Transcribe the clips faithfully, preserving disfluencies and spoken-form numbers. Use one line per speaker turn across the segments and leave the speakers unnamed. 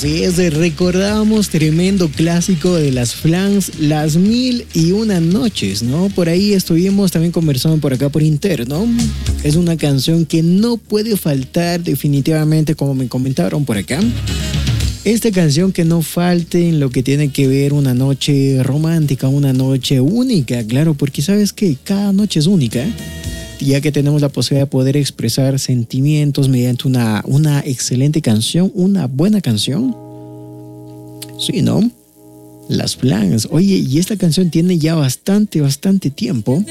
Así es, recordábamos tremendo clásico de las Flans, Las Mil y Una Noches, ¿no? Por ahí estuvimos también conversando por acá por interno. Es una canción que no puede faltar definitivamente, como me comentaron por acá. Esta canción que no falte en lo que tiene que ver una noche romántica, una noche única, claro, porque sabes que cada noche es única, ya que tenemos la posibilidad de poder expresar sentimientos mediante una, una excelente canción, una buena canción. Sí, ¿no? Las Flans. Oye, y esta canción tiene ya bastante, bastante tiempo,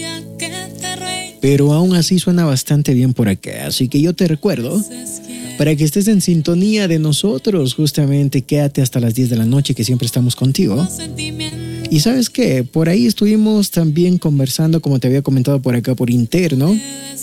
pero aún así suena bastante bien por acá. Así que yo te recuerdo, para que estés en sintonía de nosotros, justamente quédate hasta las diez de la noche, que siempre estamos contigo. Y ¿sabes qué? Por ahí estuvimos también conversando, como te había comentado por acá por interno.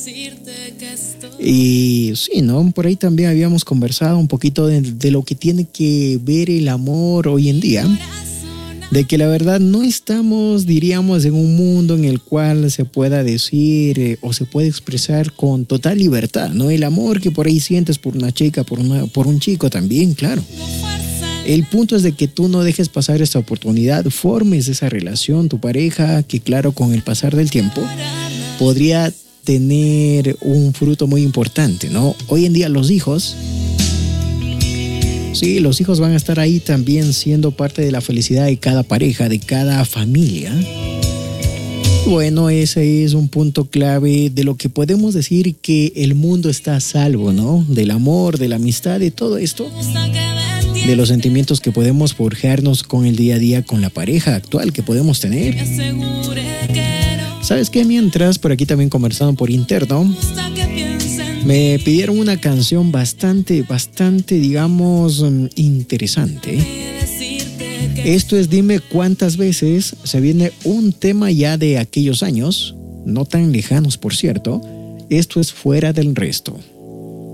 Y sí, ¿no? Por ahí también habíamos conversado un poquito de, de lo que tiene que ver el amor hoy en día. De que la verdad no estamos, diríamos, en un mundo en el cual se pueda decir eh, o se puede expresar con total libertad, ¿no? El amor que por ahí sientes por una chica, por, una, por un chico también, claro. El punto es de que tú no dejes pasar esta oportunidad, formes esa relación, tu pareja, que claro, con el pasar del tiempo podría tener un fruto muy importante, ¿no? Hoy en día los hijos, sí, los hijos van a estar ahí también siendo parte de la felicidad de cada pareja, de cada familia. Bueno, ese es un punto clave de lo que podemos decir que el mundo está a salvo, ¿no? Del amor, de la amistad, de todo esto. De los sentimientos que podemos forjarnos con el día a día, con la pareja actual que podemos tener. ¿Sabes qué? Mientras, por aquí también conversaron por interno, me pidieron una canción bastante, bastante, digamos, interesante. Esto es Dime Cuántas Veces. Se viene un tema ya de aquellos años, no tan lejanos, por cierto. Esto es Fuera del Resto.